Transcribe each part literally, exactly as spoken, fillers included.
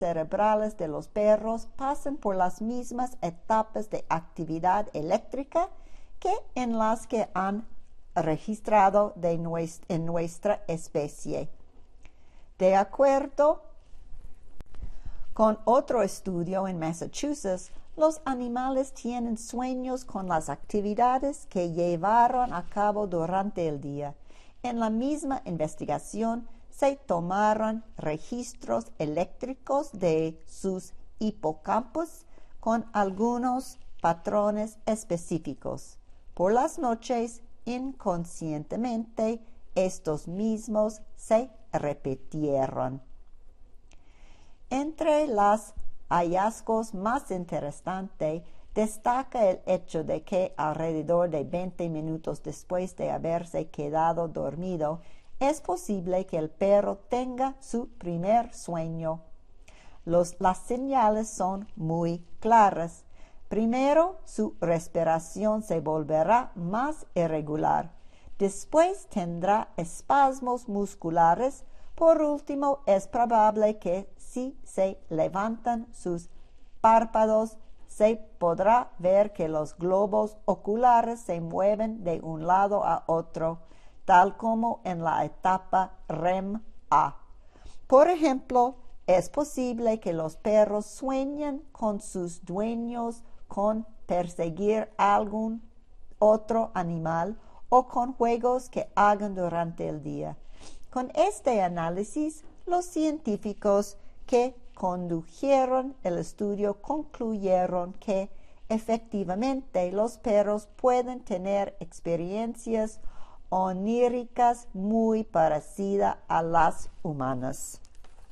cerebrales de los perros pasan por las mismas etapas de actividad eléctrica que en las que han registrado de nuestra, en nuestra especie. De acuerdo con otro estudio en Massachusetts, los animales tienen sueños con las actividades que llevaron a cabo durante el día. En la misma investigación se tomaron registros eléctricos de sus hipocampos con algunos patrones específicos. Por las noches, inconscientemente, estos mismos se repitieron. Entre los hallazgos más interesantes destaca el hecho de que alrededor de veinte minutos después de haberse quedado dormido, es posible que el perro tenga su primer sueño. Los, las señales son muy claras. Primero, su respiración se volverá más irregular. Después tendrá espasmos musculares. Por último, es probable que si se levantan sus párpados, se podrá ver que los globos oculares se mueven de un lado a otro, tal como en la etapa R E M A. Por ejemplo, es posible que los perros sueñen con sus dueños con perseguir a algún otro animal o con juegos que hagan durante el día. Con este análisis, los científicos que condujeron el estudio concluyeron que efectivamente los perros pueden tener experiencias oníricas muy parecidas a las humanas.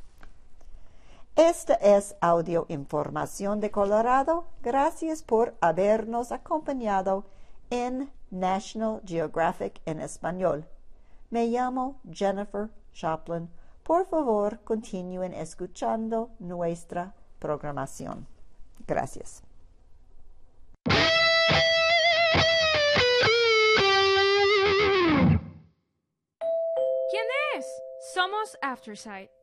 Esta es Audio Información de Colorado. Gracias por habernos acompañado en National Geographic en español. Me llamo Jennifer Chaplin. Por favor, continúen escuchando nuestra programación. Gracias. ¿Quién es? Somos Aftersight.